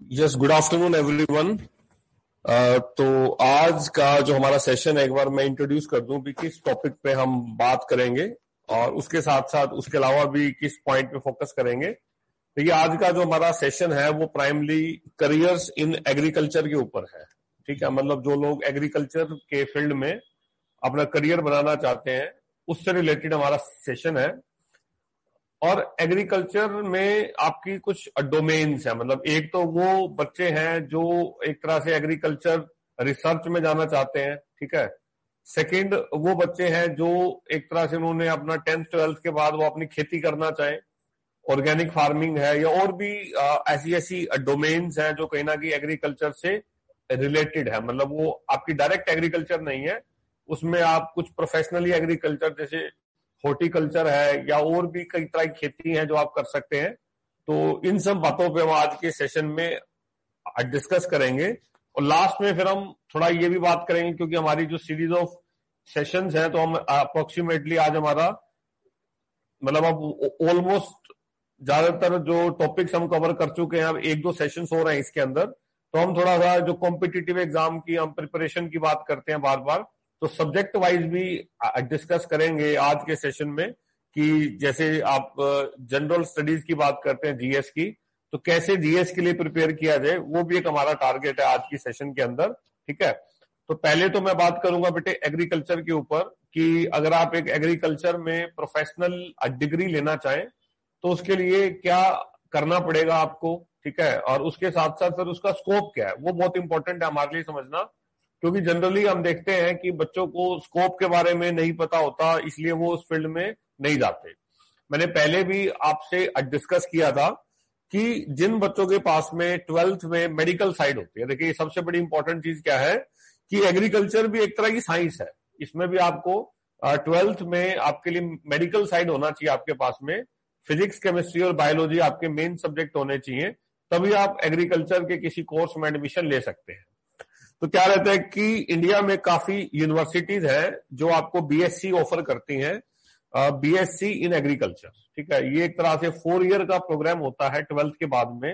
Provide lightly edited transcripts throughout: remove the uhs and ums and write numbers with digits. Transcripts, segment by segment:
Yes, good afternoon everyone. तो आज का जो हमारा सेशन है, एक बार मैं इंट्रोड्यूस कर दूं भी किस टॉपिक पे हम बात करेंगे और उसके साथ साथ उसके अलावा भी किस पॉइंट पे फोकस करेंगे। तो ये आज का जो हमारा सेशन है वो प्राइमली करियर्स इन एग्रीकल्चर के ऊपर है। ठीक है, मतलब जो लोग एग्रीकल्चर के फील्ड में अपना करियर बनाना चाहते हैं उससे रिलेटेड हमारा सेशन है। और एग्रीकल्चर में आपकी कुछ डोमेन्स है, मतलब एक तो वो बच्चे हैं जो एक तरह से एग्रीकल्चर रिसर्च में जाना चाहते हैं। ठीक है, सेकंड वो बच्चे हैं जो एक तरह से उन्होंने अपना 10th 12th के बाद वो अपनी खेती करना चाहें, ऑर्गेनिक फार्मिंग है या और भी ऐसी ऐसी डोमेन्स हैं जो कहीं ना कहीं एग्रीकल्चर से रिलेटेड है। मतलब वो आपकी डायरेक्ट एग्रीकल्चर नहीं है, उसमें आप कुछ प्रोफेशनली एग्रीकल्चर जैसे हॉर्टिकल्चर है या और भी कई तरह की खेती है जो आप कर सकते हैं। तो इन सब बातों पे हम आज के सेशन में डिस्कस करेंगे और लास्ट में फिर हम थोड़ा ये भी बात करेंगे, क्योंकि हमारी जो सीरीज ऑफ सेशंस हैं तो हम अप्रोक्सीमेटली आज हमारा मतलब अब ऑलमोस्ट ज्यादातर जो टॉपिक्स हम कवर कर चुके हैं, अब एक दो सेशंस हो रहे हैं इसके अंदर। तो हम थोड़ा सा जो कॉम्पिटिटिव एग्जाम की हम प्रिपरेशन की बात करते हैं बार बार, तो सब्जेक्ट वाइज भी डिस्कस करेंगे आज के सेशन में कि जैसे आप जनरल स्टडीज की बात करते हैं जीएस की, तो कैसे जीएस के लिए प्रिपेयर किया जाए वो भी एक हमारा टारगेट है आज की सेशन के अंदर। ठीक है, तो पहले तो मैं बात करूंगा बेटे एग्रीकल्चर के ऊपर कि अगर आप एक एग्रीकल्चर में प्रोफेशनल डिग्री लेना चाहें तो उसके लिए क्या करना पड़ेगा आपको। ठीक है, और उसके साथ साथ फिर उसका स्कोप क्या है वो बहुत इंपॉर्टेंट है हमारे लिए समझना, क्योंकि जनरली हम देखते हैं कि बच्चों को स्कोप के बारे में नहीं पता होता, इसलिए वो उस फील्ड में नहीं जाते। मैंने पहले भी आपसे डिस्कस किया था कि जिन बच्चों के पास में 12th में मेडिकल साइड होती है, देखिए सबसे बड़ी इंपॉर्टेंट चीज क्या है कि एग्रीकल्चर भी एक तरह की साइंस है, इसमें भी आपको 12th में आपके लिए मेडिकल साइड होना चाहिए आपके पास में, फिजिक्स केमिस्ट्री और बायोलॉजी आपके मेन सब्जेक्ट होने चाहिए, तभी आप एग्रीकल्चर के किसी कोर्स में एडमिशन ले सकते हैं। तो क्या रहता है कि इंडिया में काफी यूनिवर्सिटीज हैं जो आपको बीएससी ऑफर करती हैं, बीएससी इन एग्रीकल्चर। ठीक है, ये एक तरह से 4 ईयर का प्रोग्राम होता है 12th के बाद में,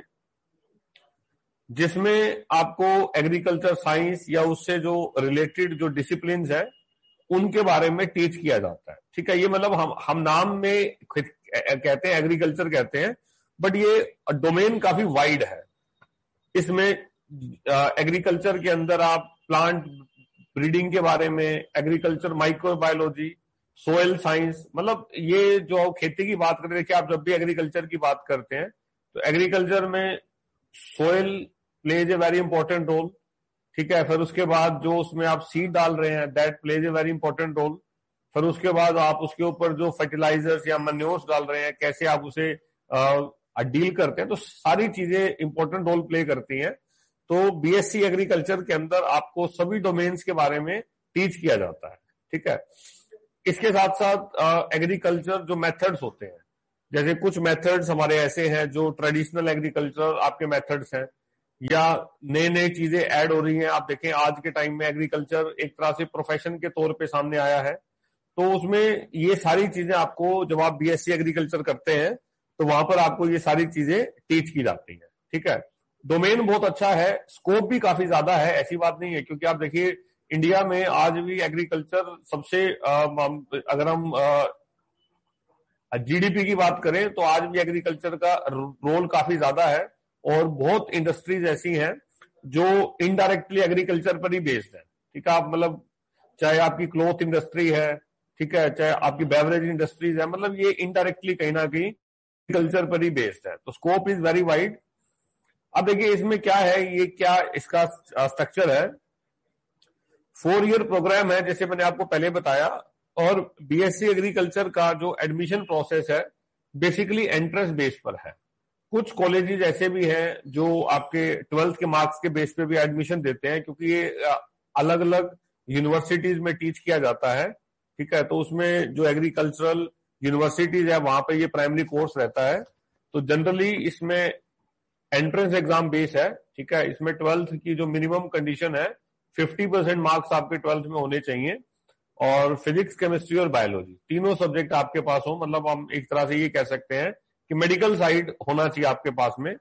जिसमें आपको एग्रीकल्चर साइंस या उससे जो रिलेटेड जो डिसिप्लिन है उनके बारे में टीच किया जाता है। ठीक है, ये मतलब हम नाम में कहते हैं एग्रीकल्चर कहते हैं, बट ये डोमेन काफी वाइड है। इसमें एग्रीकल्चर के अंदर आप प्लांट ब्रीडिंग के बारे में, एग्रीकल्चर माइक्रोबायोलॉजी, सोयल साइंस, मतलब ये जो खेती की बात करते हैं कि आप जब भी एग्रीकल्चर की बात करते हैं तो एग्रीकल्चर में soil plays a very important role. ठीक है, फिर उसके बाद जो उसमें आप सीड डाल रहे हैं that plays a very important role. फिर उसके बाद आप उसके ऊपर जो फर्टिलाइजर्स या मैन्योर्स डाल रहे हैं कैसे आप उसे डील करते हैं, तो सारी चीजें इंपॉर्टेंट रोल प्ले करती हैं। तो बीएससी एग्रीकल्चर के अंदर आपको सभी डोमेन्स के बारे में टीच किया जाता है। ठीक है, इसके साथ साथ एग्रीकल्चर जो मेथड्स होते हैं, जैसे कुछ मेथड्स हमारे ऐसे हैं जो ट्रेडिशनल एग्रीकल्चर आपके मेथड्स हैं, या नए नए चीजें ऐड हो रही हैं। आप देखें आज के टाइम में एग्रीकल्चर एक तरह से प्रोफेशन के तौर पे सामने आया है, तो उसमें ये सारी चीजें आपको जब आप बीएससी एग्रीकल्चर करते हैं तो वहां पर आपको ये सारी चीजें टीच की जाती है। ठीक है, डोमेन बहुत अच्छा है, स्कोप भी काफी ज्यादा है, ऐसी बात नहीं है, क्योंकि आप देखिए इंडिया में आज भी एग्रीकल्चर सबसे अगर हम जीडीपी की बात करें तो आज भी एग्रीकल्चर का रोल काफी ज्यादा है, और बहुत इंडस्ट्रीज ऐसी हैं जो इनडायरेक्टली एग्रीकल्चर पर ही बेस्ड है। ठीक है, आप मतलब चाहे आपकी क्लॉथ इंडस्ट्री है, ठीक है, चाहे आपकी बेवरेज इंडस्ट्रीज है, मतलब ये इनडायरेक्टली कहीं ना कहीं एग्रीकल्चर पर ही बेस्ड है। तो स्कोप इज वेरी वाइड। अब देखिए इसमें क्या है, ये क्या इसका स्ट्रक्चर है। 4 ईयर प्रोग्राम है जैसे मैंने आपको पहले बताया, और बीएससी एग्रीकल्चर का जो एडमिशन प्रोसेस है बेसिकली एंट्रेंस बेस पर है। कुछ कॉलेजेस ऐसे भी हैं जो आपके 12th के मार्क्स के बेस पे भी एडमिशन देते हैं, क्योंकि ये अलग अलग यूनिवर्सिटीज में टीच किया जाता है। ठीक है, तो उसमें जो एग्रीकल्चरल यूनिवर्सिटीज है वहां पे ये प्राइमरी कोर्स रहता है। तो जनरली इसमें एंट्रेंस एग्जाम बेस है। ठीक है, इसमें 12th की जो मिनिमम कंडीशन है 50% मार्क्स आपके 12th में होने चाहिए, और फिजिक्स केमिस्ट्री और बायोलॉजी तीनों सब्जेक्ट आपके पास हो। मतलब हम एक तरह से ये कह सकते हैं कि मेडिकल साइड होना चाहिए आपके पास में।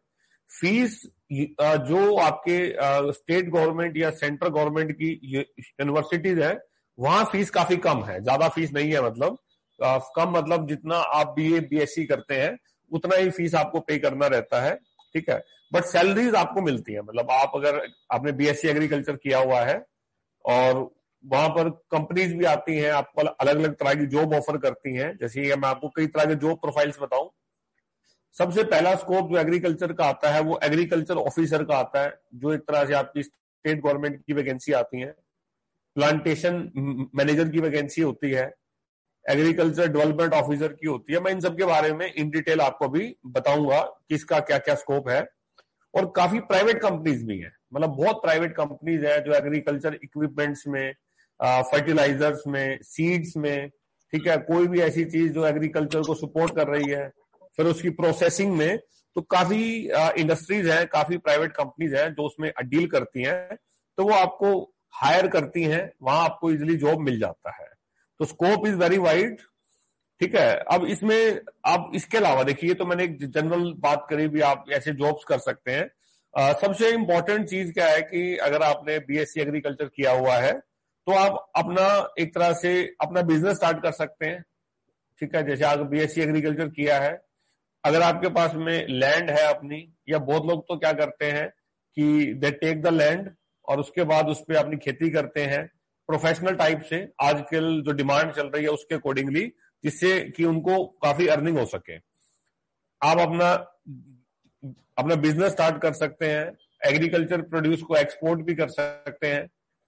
फीस जो आपके स्टेट गवर्नमेंट या सेंट्रल गवर्नमेंट की यूनिवर्सिटीज है वहां फीस काफी कम है, ज्यादा फीस नहीं है, मतलब कम, मतलब जितना आप बीए बीएससी करते हैं उतना ही फीस आपको पे करना रहता है, ठीक है। बट सैलरीज आपको मिलती है, मतलब आप अगर आपने बीएससी एग्रीकल्चर किया हुआ है और वहां पर कंपनीज भी आती हैं, आपको अलग अलग तरह की जॉब ऑफर करती हैं। जैसे मैं आपको कई तरह के जॉब प्रोफाइल्स बताऊं, सबसे पहला स्कोप जो एग्रीकल्चर का आता है वो एग्रीकल्चर ऑफिसर का आता है, जो एक तरह से आपकी स्टेट गवर्नमेंट की वैकेंसी आती है। प्लांटेशन मैनेजर की वैकेंसी होती है, एग्रीकल्चर डेवलपमेंट ऑफिसर की होती है। मैं इन सब के बारे में इन डिटेल आपको भी बताऊंगा कि इसका क्या क्या स्कोप है। और काफी प्राइवेट कंपनीज भी हैं, मतलब बहुत प्राइवेट कंपनीज हैं जो एग्रीकल्चर इक्विपमेंट्स में, फर्टिलाइजर्स में, सीड्स में, ठीक है, कोई भी ऐसी चीज जो एग्रीकल्चर को सपोर्ट कर रही है, फिर उसकी प्रोसेसिंग में, तो काफी इंडस्ट्रीज हैं, काफी प्राइवेट कंपनीज हैं जो उसमें डील करती हैं, तो वो आपको हायर करती हैं, वहां आपको इजिली जॉब मिल जाता है। तो स्कोप इज वेरी वाइड, ठीक है। अब इसमें आप इसके अलावा देखिए, तो मैंने एक जनरल बात करी भी, आप ऐसे जॉब्स कर सकते हैं। सबसे इंपॉर्टेंट चीज क्या है कि अगर आपने बीएससी एग्रीकल्चर किया हुआ है तो आप अपना एक तरह से अपना बिजनेस स्टार्ट कर सकते हैं, ठीक है। जैसे आप बीएससी एग्रीकल्चर किया है, अगर आपके पास में लैंड है अपनी, या बहुत लोग तो क्या करते हैं कि दे टेक द लैंड और उसके बाद उस पर अपनी खेती करते हैं प्रोफेशनल टाइप से, आजकल जो डिमांड चल रही है उसके अकॉर्डिंगली, जिससे कि उनको काफी अर्निंग हो सके। आप अपना बिजनेस स्टार्ट कर सकते हैं, एग्रीकल्चर प्रोड्यूस को एक्सपोर्ट भी कर सकते हैं।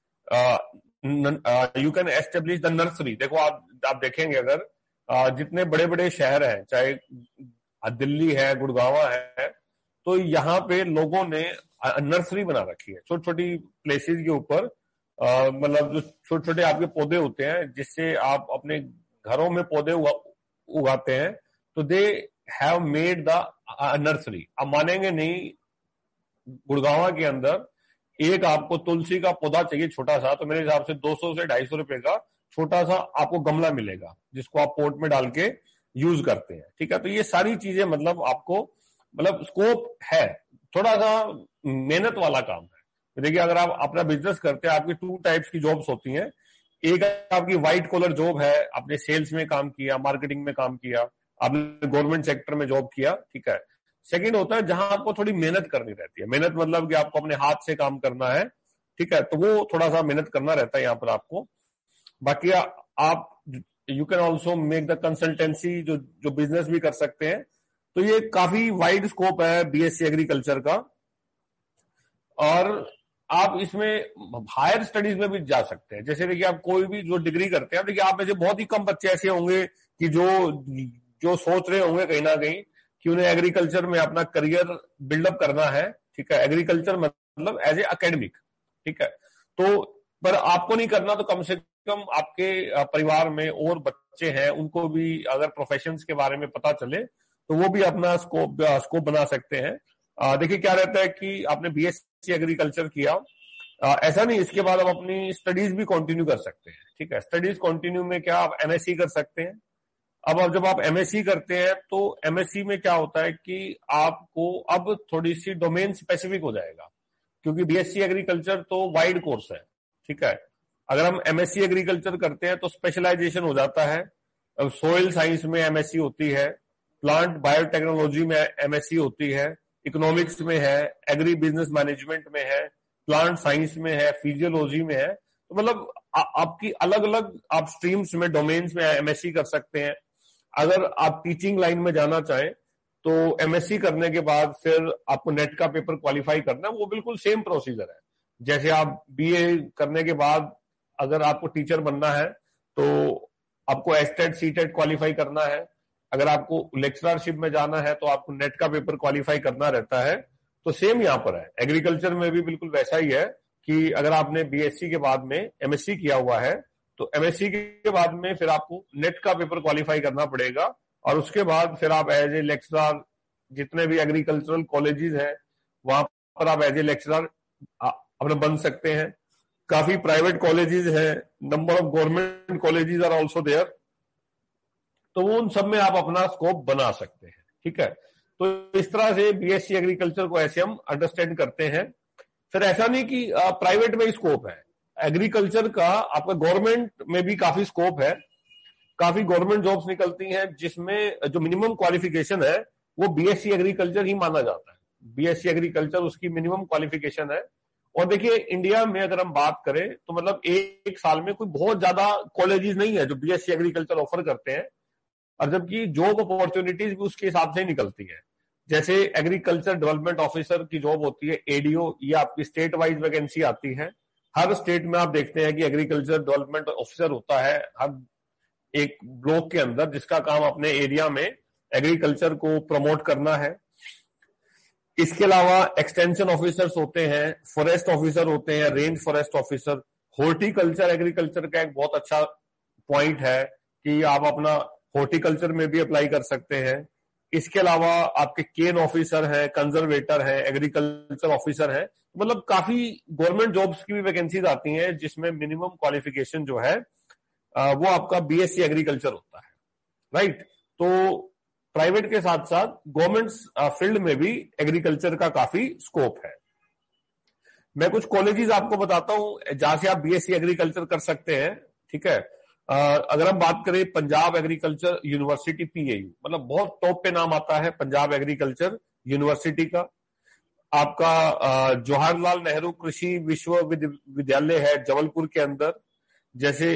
You can establish the nursery. देखो आप देखेंगे अगर जितने बड़े बड़े शहर हैं, चाहे दिल्ली है, गुड़गांव है, तो यहाँ पे लोगों ने नर्सरी बना रखी है, छोटी छोटी प्लेसेस के ऊपर, मतलब जो छोटे छोटे आपके पौधे होते हैं जिससे आप अपने घरों में पौधे उगाते हैं, तो they have made the nursery. आप मानेंगे नहीं, गुड़गांव के अंदर एक आपको तुलसी का पौधा चाहिए छोटा सा, तो मेरे हिसाब से 200 से 250 रुपए का छोटा सा आपको गमला मिलेगा, जिसको आप पोट में डाल के यूज करते हैं, ठीक है। तो ये सारी चीजें मतलब आपको, मतलब स्कोप है, थोड़ा सा मेहनत वाला काम है। देखिए अगर आप अपना बिजनेस करते हैं, आपकी 2 टाइप्स की जॉब्स होती हैं। एक आपकी व्हाइट कॉलर जॉब है, आपने सेल्स में काम किया, मार्केटिंग में काम किया, आपने गवर्नमेंट सेक्टर में जॉब किया, ठीक है। सेकंड होता है जहां आपको थोड़ी मेहनत करनी रहती है, मेहनत मतलब कि आपको अपने हाथ से काम करना है, ठीक है, तो वो थोड़ा सा मेहनत करना रहता है यहाँ पर आपको। बाकी आप you can also make the consultancy, जो बिजनेस भी कर सकते हैं। तो ये काफी वाइड स्कोप है बीएससी एग्रीकल्चर का, और आप इसमें हायर स्टडीज में भी जा सकते हैं। जैसे देखिए आप कोई भी जो डिग्री करते हैं, देखिए आप में से बहुत ही कम बच्चे ऐसे होंगे कि जो सोच रहे होंगे कहीं ना कहीं कि उन्हें एग्रीकल्चर में अपना करियर बिल्डअप करना है, ठीक है, एग्रीकल्चर मतलब एज ए एकेडमिक, ठीक है। तो पर आपको नहीं करना, तो कम से कम आपके परिवार में और बच्चे हैं, उनको भी अगर प्रोफेशंस के बारे में पता चले तो वो भी अपना स्कोप बना सकते हैं। देखिए क्या रहता है कि आपने बीएससी एग्रीकल्चर किया, ऐसा नहीं, इसके बाद आप अपनी स्टडीज भी कंटिन्यू कर सकते हैं, ठीक है। स्टडीज कंटिन्यू में क्या, आप एमएससी कर सकते हैं। अब जब आप एमएससी करते हैं तो एमएससी में क्या होता है कि आपको अब थोड़ी सी डोमेन स्पेसिफिक हो जाएगा, क्योंकि बीएससी एग्रीकल्चर तो वाइड कोर्स है, ठीक है। अगर हम एमएससी एग्रीकल्चर करते हैं तो स्पेशलाइजेशन हो जाता है। सोइल साइंस में एमएससी होती है, प्लांट बायोटेक्नोलॉजी में एमएससी होती है, इकोनॉमिक्स में है, एग्री बिजनेस मैनेजमेंट में है, प्लांट साइंस में है, फिजियोलॉजी में है। तो मतलब आपकी अलग अलग आप स्ट्रीम्स में, डोमेन्स में एमएससी कर सकते हैं। अगर आप टीचिंग लाइन में जाना चाहें तो एमएससी करने के बाद फिर आपको नेट का पेपर क्वालिफाई करना है, वो बिल्कुल सेम प्रोसीजर है। जैसे आप बीए करने के बाद अगर आपको टीचर बनना है तो आपको एस्टेट सीटेट क्वालिफाई करना है। अगर आपको लेक्चरशिप में जाना है तो आपको नेट का पेपर क्वालिफाई करना रहता है। तो सेम यहाँ पर है, एग्रीकल्चर में भी बिल्कुल वैसा ही है कि अगर आपने बीएससी के बाद में एमएससी किया हुआ है तो एमएससी के बाद में फिर आपको नेट का पेपर क्वालिफाई करना पड़ेगा, और उसके बाद फिर आप एज ए लेक्चरर, जितने भी एग्रीकल्चरल कॉलेजेस हैं वहां पर आप एज ए लेक्चरर अपना बन सकते हैं। काफी प्राइवेट कॉलेजेस हैं, number of government colleges are also there, तो वो उन सब में आप अपना स्कोप बना सकते हैं, ठीक है। तो इस तरह से बीएससी एग्रीकल्चर को ऐसे हम अंडरस्टैंड करते हैं। फिर ऐसा नहीं कि प्राइवेट में ही स्कोप है, एग्रीकल्चर का आपका गवर्नमेंट में भी काफी स्कोप है। काफी गवर्नमेंट जॉब्स निकलती हैं जिसमें जो मिनिमम क्वालिफिकेशन है वो बीएससी एग्रीकल्चर ही माना जाता है। बीएससी एग्रीकल्चर उसकी मिनिमम क्वालिफिकेशन है। और देखिए इंडिया में अगर हम बात करें तो मतलब एक साल में कोई बहुत ज्यादा कॉलेजेस नहीं है जो बीएससी एग्रीकल्चर ऑफर करते हैं, और जबकि जॉब अपॉर्चुनिटीज भी उसके हिसाब से ही निकलती है। जैसे एग्रीकल्चर डेवलपमेंट ऑफिसर की जॉब होती है एडीओ, ये आपकी स्टेट वाइज वैकेंसी आती है। हर स्टेट में आप देखते हैं कि एग्रीकल्चर डेवलपमेंट ऑफिसर होता है हर एक ब्लॉक के अंदर, जिसका काम अपने एरिया में एग्रीकल्चर को प्रमोट करना है। इसके अलावा एक्सटेंशन ऑफिसर्स होते हैं, फॉरेस्ट ऑफिसर होते हैं, range forest officer. Horticulture agriculture का एक बहुत अच्छा पॉइंट है कि आप अपना हॉर्टिकल्चर में भी अप्लाई कर सकते हैं। इसके अलावा आपके केन ऑफिसर है, कंजर्वेटर है, एग्रीकल्चर ऑफिसर है। मतलब काफी गवर्नमेंट जॉब्स की भी वैकेंसीज आती हैं जिसमें मिनिमम क्वालिफिकेशन जो है वो आपका बीएससी एग्रीकल्चर होता है, राइट। तो प्राइवेट के साथ साथ गवर्नमेंट फील्ड में भी एग्रीकल्चर का काफी स्कोप है। मैं कुछ कॉलेजेस आपको बताता हूं जहां से आप बीएससी एग्रीकल्चर कर सकते हैं, ठीक है। अगर हम बात करें पंजाब एग्रीकल्चर यूनिवर्सिटी पीएयू, मतलब बहुत टॉप पे नाम आता है पंजाब एग्रीकल्चर यूनिवर्सिटी का। आपका जवाहरलाल नेहरू कृषि विश्वविद्यालय है जबलपुर के अंदर। जैसे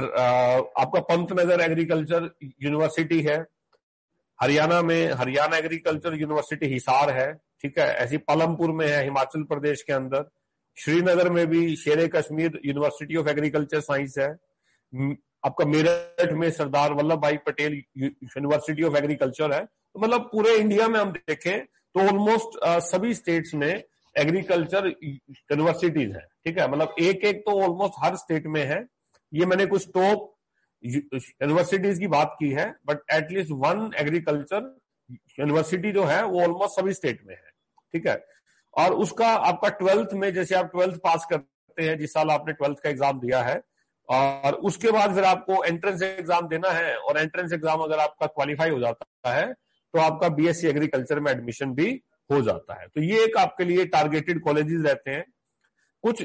आपका पंतनगर एग्रीकल्चर यूनिवर्सिटी है। हरियाणा में हरियाणा एग्रीकल्चर यूनिवर्सिटी हिसार है, ठीक है। ऐसी पालमपुर में है हिमाचल प्रदेश के अंदर। श्रीनगर में भी शेर Kashmir university of agriculture science है। आपका मेरठ में सरदार वल्लभ भाई पटेल यूनिवर्सिटी ऑफ एग्रीकल्चर है। तो मतलब पूरे इंडिया में हम देखें तो ऑलमोस्ट सभी स्टेट्स में एग्रीकल्चर यूनिवर्सिटीज है, ठीक है। मतलब एक एक तो ऑलमोस्ट हर स्टेट में है। ये मैंने कुछ टॉप यूनिवर्सिटीज की बात की है, but at least one agriculture university जो है वो ऑलमोस्ट सभी स्टेट में है, ठीक है। और उसका आपका 12th में, जैसे आप 12th पास करते हैं, जिस साल आपने 12th का एग्जाम दिया है, और उसके बाद फिर आपको एंट्रेंस एग्जाम देना है, और एंट्रेंस एग्जाम अगर आपका क्वालिफाई हो जाता है तो आपका बीएससी एग्रीकल्चर में एडमिशन भी हो जाता है। तो ये एक आपके लिए टारगेटेड कॉलेजेस रहते हैं। कुछ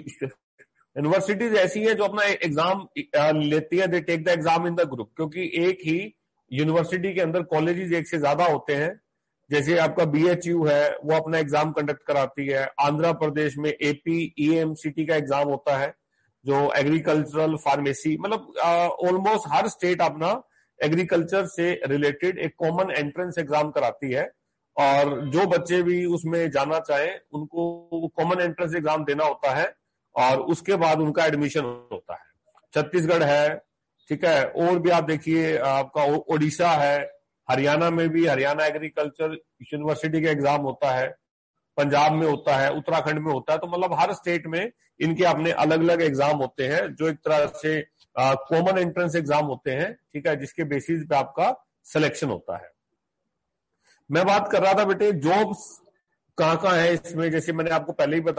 यूनिवर्सिटीज ऐसी हैं जो अपना एग्जाम लेती है, they take the exam in the group, क्योंकि एक ही यूनिवर्सिटी के अंदर कॉलेजेस एक से ज्यादा होते हैं। जैसे आपका बीएचयू है वो अपना एग्जाम कंडक्ट कराती है। आंध्र प्रदेश में एपी ईएमसीटी का एग्जाम होता है जो एग्रीकल्चरल फार्मेसी, मतलब ऑलमोस्ट हर स्टेट अपना एग्रीकल्चर से रिलेटेड एक कॉमन एंट्रेंस एग्जाम कराती है, और जो बच्चे भी उसमें जाना चाहें उनको कॉमन एंट्रेंस एग्जाम देना होता है, और उसके बाद उनका एडमिशन होता है। छत्तीसगढ़ है, ठीक है। और भी आप देखिए आपका ओडिशा है, हरियाणा में भी हरियाणा एग्रीकल्चर यूनिवर्सिटी का एग्जाम होता है, पंजाब में होता है, उत्तराखंड में होता है। तो मतलब हर स्टेट में इनके अपने अलग अलग एग्जाम होते हैं जो एक तरह से कॉमन एंट्रेंस एग्जाम होते हैं, ठीक है, जिसके बेसिस पे आपका सिलेक्शन होता है। मैं बात कर रहा था बेटे जॉब्स कहाँ कहाँ है इसमें, जैसे मैंने आपको पहले ही बताया